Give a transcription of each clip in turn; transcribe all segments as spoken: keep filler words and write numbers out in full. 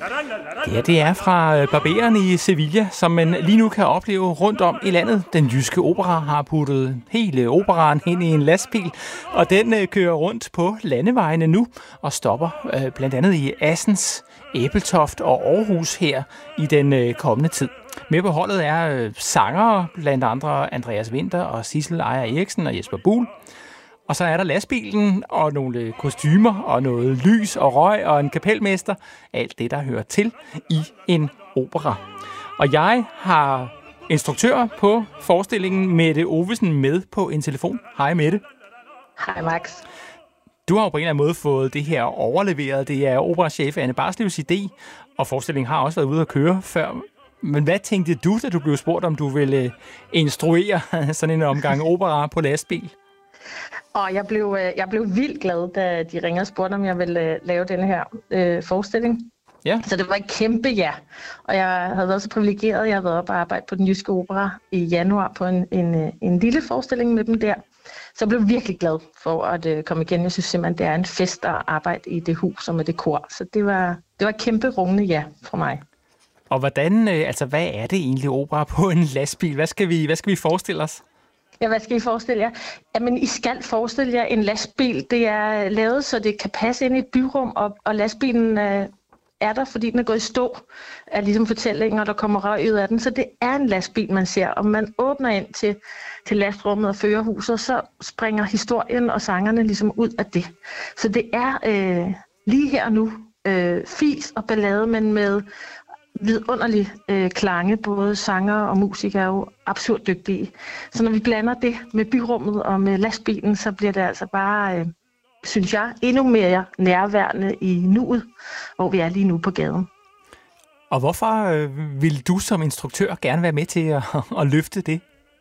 Ja, det er fra Barberen i Sevilla, som man lige nu kan opleve rundt om i landet. Den Jyske Opera har puttet hele operaen ind i en lastbil, og den kører rundt på landevejene nu og stopper øh, blandt andet i Assens, Ebeltoft og Aarhus her i den øh, kommende tid. Med på holdet er øh, sangere, blandt andre Andreas Winther og Sissel Ejer Eriksen og Jesper Buhl. Og så er der lastbilen og nogle kostymer og noget lys og røg og en kapelmester. Alt det, der hører til i en opera. Og jeg har instruktør på forestillingen Mette Ovesen med på en telefon. Hej Mette. Hej Max. Du har jo på en eller anden måde fået det her overleveret. Det er operachef Anne Barslevs idé, og forestillingen har også været ude at køre før. Men hvad tænkte du, da du blev spurgt, om du ville instruere sådan en omgang opera på lastbil? Og jeg blev, jeg blev vildt glad, da de ringede og spurgte, om jeg ville lave denne her øh, forestilling. Ja. Så det var et kæmpe ja. Og jeg havde været så privilegeret, jeg havde været op og arbejde på den Jyske Opera i januar på en, en, en lille forestilling med dem der. Så jeg blev virkelig glad for at uh, komme igen. Jeg synes simpelthen, det er en fest at arbejde i det hus og med det kor. Så det var, det var et kæmpe rungende ja fra mig. Og hvordan, altså hvad er det egentlig opera på en lastbil? Hvad skal vi, hvad skal vi forestille os? Ja, hvad skal I forestille jer? Jamen, I skal forestille jer en lastbil. Det er lavet, så det kan passe ind i et byrum, og, og lastbilen øh, er der, fordi den er gået i stå af ligesom fortællingen, og der kommer røg ud af den. Så det er en lastbil, man ser. Og man åbner ind til, til lastrummet og førerhuset, så springer historien og sangerne ligesom ud af det. Så det er øh, lige her nu øh, fis og ballade, men med vidunderlig øh, klange. Både sanger og musikere er jo absurd dygtige. Så når vi blander det med byrummet og med lastbilen, så bliver det altså bare, øh, synes jeg, endnu mere nærværende i nuet, hvor vi er lige nu på gaden. Og hvorfor øh, vil du som instruktør gerne være med til at, at løfte det?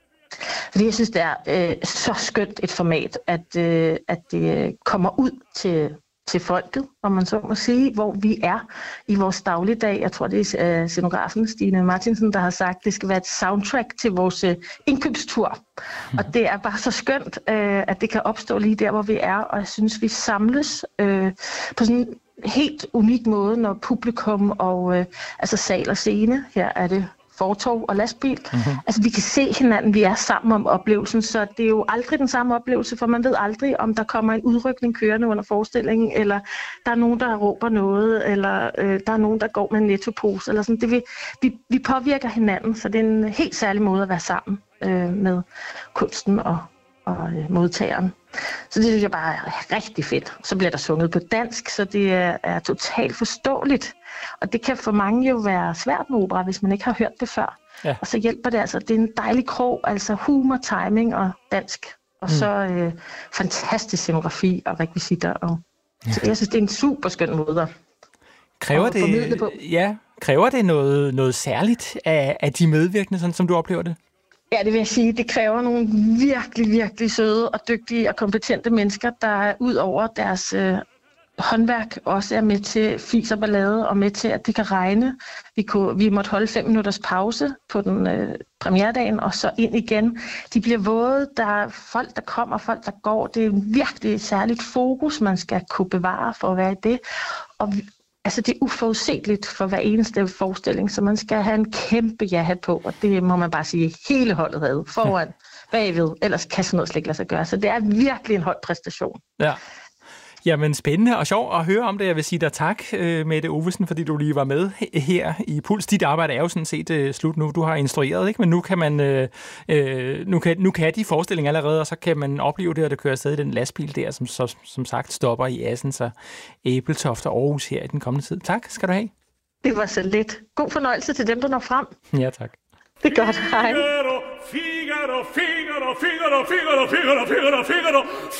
Fordi jeg synes, det er øh, så skønt et format, at, øh, at det kommer ud til til folket, om man så må sige, hvor vi er i vores dagligdag. Jeg tror, det er uh, scenografen Stine Martinsen, der har sagt, at det skal være et soundtrack til vores uh, indkøbstur. Mm. Og det er bare så skønt, uh, at det kan opstå lige der, hvor vi er, og jeg synes, vi samles uh, på sådan en helt unik måde, når publikum og uh, altså sal og scene, her er det fortov og lastbil. Mm-hmm. Altså, vi kan se hinanden, vi er sammen om oplevelsen, så det er jo aldrig den samme oplevelse, for man ved aldrig, om der kommer en udrykning kørende under forestillingen, eller der er nogen, der råber noget, eller øh, der er nogen, der går med en nettopose, eller sådan. Det, vi, vi, vi påvirker hinanden, så det er en helt særlig måde at være sammen øh, med kunsten og, og øh, modtageren. Så det synes jeg bare er rigtig fedt. Så bliver der sunget på dansk, så det er, er totalt forståeligt. Og det kan for mange jo være svært med opera, hvis man ikke har hørt det før. Ja. Og så hjælper det altså. Det er en dejlig krog, altså humor, timing og dansk. Og mm. så øh, fantastisk scenografi og rekvisitter. Og, ja. Så jeg synes, det er en super skøn måde at, kræver at det, formidle det på. Ja, kræver det noget, noget særligt af, af de medvirkende, sådan som du oplever det? Ja, det vil jeg sige. Det kræver nogle virkelig, virkelig søde og dygtige og kompetente mennesker, der ud over deres øh, håndværk også er med til fis og ballade og med til, at det kan regne. Vi, kunne, vi måtte holde fem minutters pause på den øh, premieredagen, og så ind igen. De bliver våde. Der er folk, der kommer, folk, der går. Det er virkelig et særligt fokus, man skal kunne bevare for at være i det. Og vi, altså, det er uforudsigeligt for hver eneste forestilling, så man skal have en kæmpe ja-hat på, og det må man bare sige, hele holdet havde foran, bagved, ellers kan sådan noget slet ikke lade sig gøre. Så det er virkelig en høj præstation. Ja. Jamen, spændende og sjov at høre om det. Jeg vil sige dig tak, Mette Ovesen, fordi du lige var med her i Puls. Dit arbejde er jo sådan set uh, slut nu. Du har instrueret, ikke? Men nu kan man uh, uh, nu kan, nu kan de forestillinger allerede, og så kan man opleve det, og det kører stadig den lastbil der, som så, som sagt stopper i Assens og Ebeltoft og Aarhus her i den kommende tid. Tak skal du have. Det var så lidt. God fornøjelse til dem, der når frem. Ja, tak. Det er godt. Hej. Figaro, Figaro, Figaro, Figaro, Figaro, Figaro, Figaro,